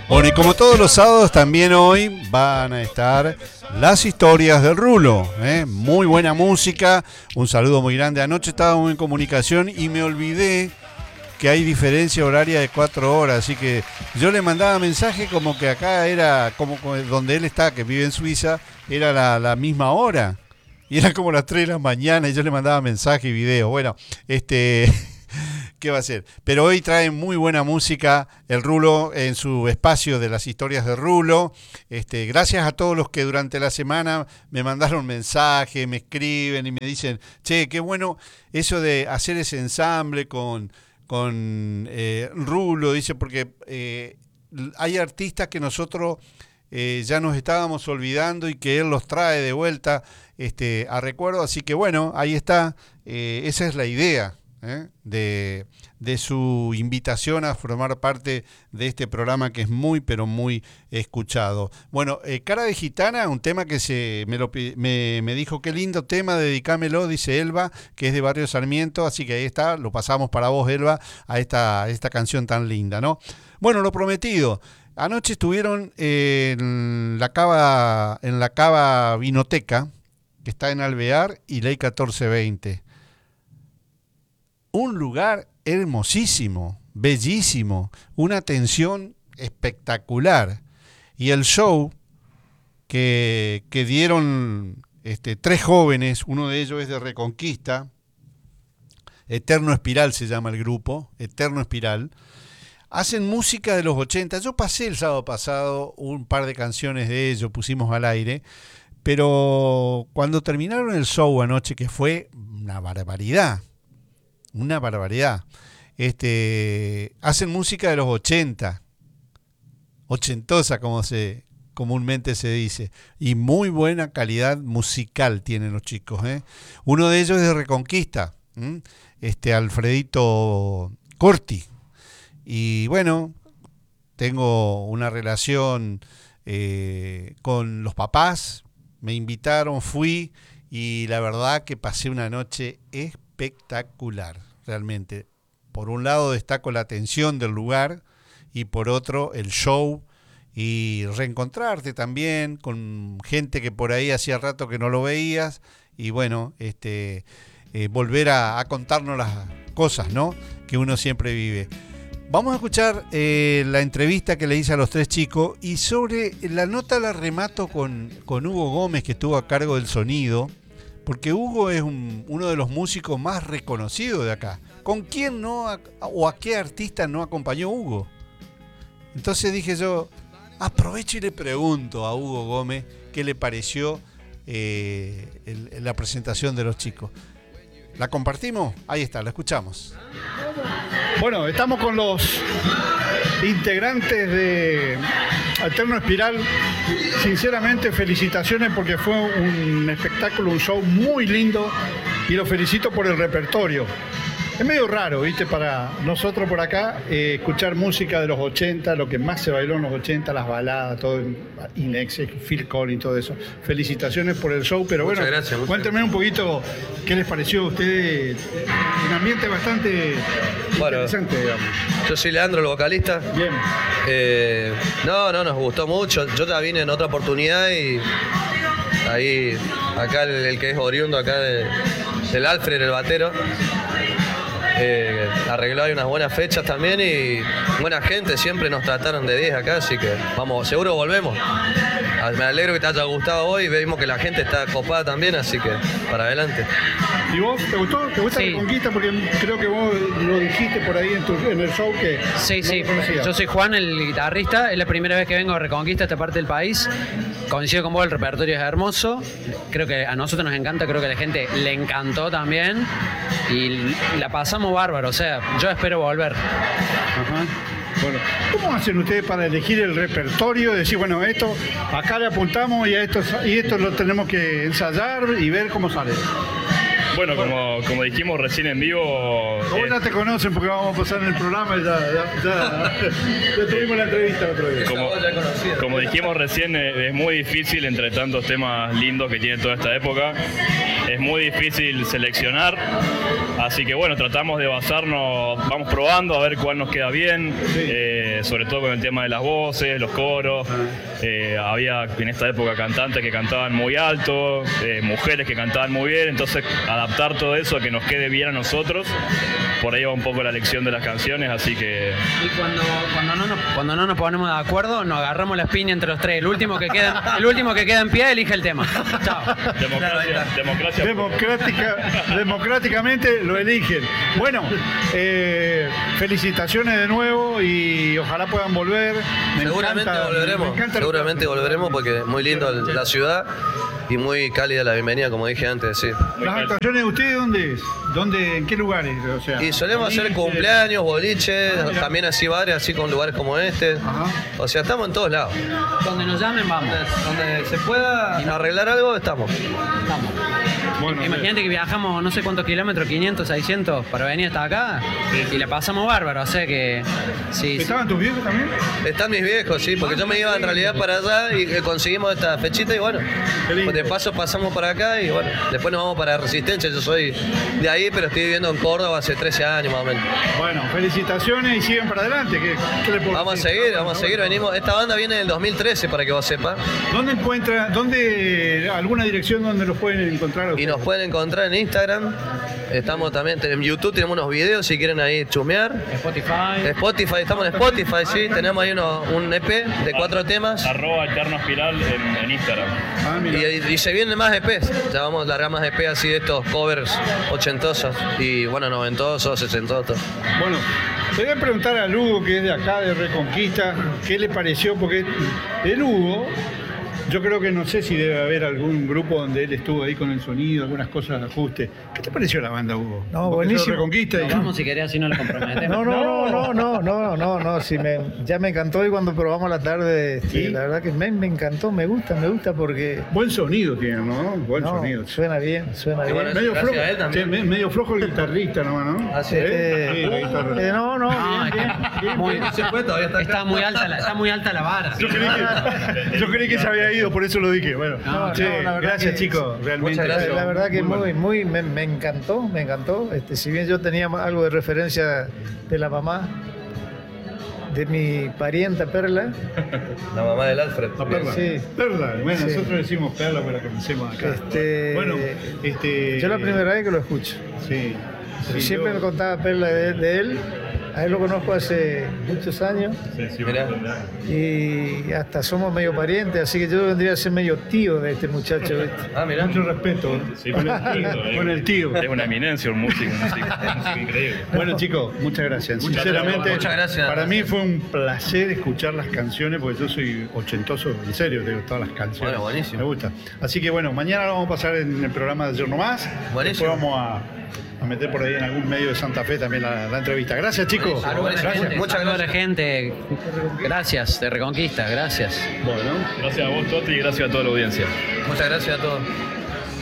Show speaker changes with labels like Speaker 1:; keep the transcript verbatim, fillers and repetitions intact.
Speaker 1: Bueno, y como todos los sábados, también hoy van a estar las historias del Rulo, ¿eh? Muy buena música, un saludo muy grande. Anoche estábamos en comunicación y me olvidé que hay diferencia horaria de cuatro horas, así que yo le mandaba mensaje como que acá era, como donde él está, que vive en Suiza, era la, la misma hora. Y era como las tres de la mañana y yo le mandaba mensaje y video. Bueno, este... ¿qué va a ser? Pero hoy trae muy buena música el Rulo en su espacio de las historias de Rulo. Este, gracias a todos los que durante la semana me mandaron mensajes, me escriben y me dicen, che, qué bueno eso de hacer ese ensamble con, con eh, Rulo, dice, porque eh, hay artistas que nosotros eh, ya nos estábamos olvidando y que él los trae de vuelta este, a recuerdo. Así que bueno, ahí está, eh, esa es la idea. ¿Eh? De, de su invitación a formar parte de este programa que es muy pero muy escuchado. Bueno, eh, Cara de Gitana, un tema que se me, lo, me, me dijo, qué lindo tema, dedicámelo, dice Elba, que es de Barrio Sarmiento, así que ahí está, lo pasamos para vos, Elba, a esta, a esta canción tan linda, ¿no? Bueno, lo prometido, anoche estuvieron en la Cava, en la Cava Vinoteca, que está en Alvear y Ley catorce veinte. Un lugar hermosísimo, bellísimo, una atención espectacular. Y el show que, que dieron este, tres jóvenes, uno de ellos es de Reconquista, Eterno Espiral se llama el grupo, Eterno Espiral, hacen música de los ochenta. Yo pasé el sábado pasado un par de canciones de ellos, pusimos al aire, pero cuando terminaron el show anoche, que fue una barbaridad, una barbaridad. Este, hacen música de los ochenta, ochentosa como se comúnmente se dice, y muy buena calidad musical tienen los chicos, ¿eh? Uno de ellos es de Reconquista, ¿m? este Alfredito Corti, y bueno, tengo una relación eh, con los papás, me invitaron, fui, y la verdad que pasé una noche espectacular. espectacular, realmente. Por un lado destaco la atención del lugar y por otro el show y reencontrarte también con gente que por ahí hacía rato que no lo veías y bueno, este eh, volver a, a contarnos las cosas, ¿no?, que uno siempre vive. Vamos a escuchar eh, la entrevista que le hice a los tres chicos y sobre la nota la remato con, con Hugo Gómez, que estuvo a cargo del sonido. Porque Hugo es un, uno de los músicos más reconocidos de acá. ¿Con quién no, o a qué artista no acompañó Hugo? Entonces dije yo, aprovecho y le pregunto a Hugo Gómez qué le pareció eh, el, la presentación de los chicos. ¿La compartimos? Ahí está, la escuchamos.
Speaker 2: Bueno, estamos con los integrantes de Eterno Espiral. Sinceramente, felicitaciones porque fue un espectáculo, un show muy lindo y los felicito por el repertorio. Es medio raro, ¿viste? Para nosotros por acá, eh, escuchar música de los ochenta, lo que más se bailó en los ochenta, las baladas, todo, Inex, Phil Collins, todo eso. Felicitaciones por el show, pero
Speaker 3: muchas
Speaker 2: bueno,
Speaker 3: gracias,
Speaker 2: cuéntenme un poquito qué les pareció a ustedes. Un ambiente bastante
Speaker 3: bueno,
Speaker 2: interesante, digamos.
Speaker 3: Yo soy Leandro, el vocalista.
Speaker 2: Bien.
Speaker 3: Eh, no, no, nos gustó mucho. Yo ya vine en otra oportunidad y ahí, acá el, el que es oriundo acá de, del Alfred, el batero. Eh, arregló ahí unas buenas fechas también y buena gente, siempre nos trataron de diez acá, así que vamos, seguro volvemos. Me alegro que te haya gustado hoy, vemos que la gente está copada también, así que para adelante.
Speaker 2: ¿Y vos? ¿Te gustó? ¿Te gusta
Speaker 4: Sí.
Speaker 2: Reconquista? Porque creo que vos lo dijiste por ahí en, tu, en el show que
Speaker 4: Sí,
Speaker 2: no
Speaker 4: sí,
Speaker 2: lo conocías.
Speaker 4: yo soy Juan, el guitarrista, es la primera vez que vengo a Reconquista, esta parte del país. Coincido con vos, el repertorio es hermoso, creo que a nosotros nos encanta, creo que a la gente le encantó también y la pasamos bárbaro, o sea, yo espero volver.
Speaker 2: Ajá. Bueno, ¿cómo hacen ustedes para elegir el repertorio? Decir, bueno, esto acá le apuntamos y a esto, y esto lo tenemos que ensayar y ver cómo sale.
Speaker 5: Bueno, como, como dijimos recién en vivo...
Speaker 2: Vos
Speaker 5: eh,
Speaker 2: ya te conocen porque vamos a pasar en el programa y ya, ya, ya, ya tuvimos la entrevista otra vez.
Speaker 5: como, como dijimos recién, eh, es muy difícil entre tantos temas lindos que tiene toda esta época. Es muy difícil seleccionar, Así que bueno, tratamos de basarnos, vamos probando a ver cuál nos queda bien,
Speaker 2: Sí.
Speaker 5: eh, sobre todo con el tema de las voces, los coros. Eh, había en esta época cantantes que cantaban muy alto, eh, mujeres que cantaban muy bien, entonces adaptar todo eso a que nos quede bien a nosotros, por ahí va un poco la elección de las canciones, así que...
Speaker 4: Y cuando, cuando, no nos, cuando no nos ponemos de acuerdo, nos agarramos la piña entre los tres. El último que queda, el último que queda en pie elige el tema. Chao.
Speaker 5: Democracia, democracia.
Speaker 2: Democrática, democráticamente lo eligen. Bueno, eh, felicitaciones de nuevo y ojalá puedan volver. Me
Speaker 3: Seguramente
Speaker 2: encanta-
Speaker 3: volveremos,
Speaker 2: me encanta el-
Speaker 3: seguramente volveremos porque es muy lindo la ciudad y muy cálida la bienvenida, como dije antes, sí.
Speaker 2: Las actuaciones de ustedes, ¿dónde es? ¿Dónde, ¿En qué lugares? O sea,
Speaker 3: Y solemos hacer
Speaker 2: boliche.
Speaker 3: cumpleaños, boliches,
Speaker 2: Ah, mira.
Speaker 3: también así bares, así con lugares como este.
Speaker 2: Ajá.
Speaker 3: O sea, estamos en todos lados.
Speaker 4: Donde nos llamen, vamos.
Speaker 3: Donde, donde se pueda arreglar algo, estamos.
Speaker 4: Vamos.
Speaker 2: Bueno,
Speaker 4: Imagínate que viajamos no sé cuántos kilómetros, quinientos, seiscientos, para venir hasta acá y la pasamos bárbaro. O sea que sí, sí.
Speaker 2: ¿Estaban tus viejos también?
Speaker 3: Están mis viejos, sí, porque yo me iba en realidad para allá y eh, conseguimos esta fechita y bueno,
Speaker 2: Qué lindo.
Speaker 3: de paso pasamos para acá y bueno, después nos vamos para Resistencia. Yo soy de ahí, pero estoy viviendo en Córdoba hace trece años más o menos.
Speaker 2: Bueno, felicitaciones y siguen para adelante. ¿Qué, qué le puedo
Speaker 3: Vamos a
Speaker 2: decir?
Speaker 3: seguir, vamos a seguir. Venimos, esta banda viene del dos mil trece, para que vos sepas.
Speaker 2: ¿Dónde encuentra, dónde, alguna dirección donde los pueden encontrar?
Speaker 3: Y nos pueden encontrar en Instagram. Estamos también en YouTube, tenemos unos videos si quieren ahí chumear.
Speaker 4: Spotify.
Speaker 3: Spotify, estamos en Spotify, sí. Tenemos ahí uno- un E P de cuatro temas.
Speaker 5: Arroba Eterno Espiral en, en Instagram.
Speaker 2: Ah,
Speaker 3: Y,
Speaker 2: mira.
Speaker 3: y se vienen más E Pes. Ya vamos a largar más E P así de estos covers ochentosos. Y bueno, noventosos, sesentosos.
Speaker 2: Bueno, te voy a preguntar a Lugo, que es de acá, de Reconquista, ¿qué le pareció? Porque de Lugo, yo creo que no sé si debe haber algún grupo donde él estuvo ahí con el sonido, algunas cosas de ajuste. ¿Qué te pareció la banda, Hugo?
Speaker 6: No,
Speaker 2: Vos que sos de
Speaker 6: buenísimo.
Speaker 2: Reconquista y...
Speaker 4: Nos vamos si querés, así no lo comprometemos.
Speaker 6: No, no, no, no, no, no, no, no, sí, me, ya me encantó y cuando probamos la tarde, este,
Speaker 2: ¿Sí?
Speaker 6: la verdad que me, me encantó, me gusta, me gusta porque
Speaker 2: Buen sonido tiene, ¿no? Buen
Speaker 6: no,
Speaker 2: sonido.
Speaker 6: suena bien, suena
Speaker 3: Y
Speaker 6: bien.
Speaker 3: bueno,
Speaker 2: Medio
Speaker 3: Gracias
Speaker 2: flojo,
Speaker 3: a él también.
Speaker 2: sí, me- medio flojo el guitarrista nomás, ¿no?
Speaker 3: Ah, sí.
Speaker 2: ¿Eh? Sí, la guitarra.
Speaker 6: Eh, no, no,
Speaker 4: No, es
Speaker 6: bien,
Speaker 4: que
Speaker 6: bien, bien,
Speaker 4: muy-
Speaker 6: bien.
Speaker 3: Se fue, todavía está acá.
Speaker 4: está muy alta la, está muy alta la vara.
Speaker 2: Yo creí, que, yo creí que se había ido, por eso lo dije. Bueno,
Speaker 4: No,
Speaker 2: che,
Speaker 6: no, la verdad
Speaker 2: gracias
Speaker 6: que-
Speaker 2: chicos, realmente.
Speaker 3: Muchas gracias.
Speaker 6: La verdad que muy,
Speaker 2: bueno.
Speaker 6: muy, me, me encantó, me encantó. Este, si bien yo tenía algo de referencia de la mamá, de mi parienta Perla,
Speaker 3: La mamá del Alfred.
Speaker 2: La perla.
Speaker 6: Sí.
Speaker 2: Perla. Bueno,
Speaker 6: Sí.
Speaker 2: nosotros decimos perla porque la conocemos acá.
Speaker 6: Este,
Speaker 2: bueno, este.
Speaker 6: yo la primera vez que lo escucho.
Speaker 2: Sí.
Speaker 6: Y
Speaker 2: sí,
Speaker 6: siempre
Speaker 2: yo-
Speaker 6: me contaba Perla de, de él. A él lo conozco hace muchos años
Speaker 3: Mirá.
Speaker 6: y hasta somos medio parientes, así que yo vendría a ser medio tío de este muchacho. ¿viste?
Speaker 3: Ah, mirá.
Speaker 2: Mucho respeto. ¿eh?
Speaker 5: Sí,
Speaker 2: con, el,
Speaker 5: eh.
Speaker 2: con el tío.
Speaker 5: Es una eminencia, un músico, un músico, un músico increíble.
Speaker 2: Bueno chicos, muchas gracias.
Speaker 5: Muchas
Speaker 2: Sinceramente,
Speaker 3: gracias. Muchas gracias.
Speaker 2: para mí fue un placer escuchar las canciones porque yo soy ochentoso, en serio, tengo todas las canciones.
Speaker 3: Bueno, buenísimo.
Speaker 2: Me gusta. Así que bueno, mañana lo vamos a pasar en el programa de Ayer No Más.
Speaker 3: Buenísimo.
Speaker 2: Después vamos a, a meter por ahí en algún medio de Santa Fe también la, la entrevista. Gracias chicos.
Speaker 3: Buenísimo.
Speaker 2: Gracias.
Speaker 3: Gente, muchas
Speaker 4: Saludos a la
Speaker 3: gracias.
Speaker 4: gente. Gracias, de Reconquista, gracias.
Speaker 2: Bueno.
Speaker 5: Gracias a vos, Toti, y gracias a toda la audiencia.
Speaker 3: Muchas gracias a todos.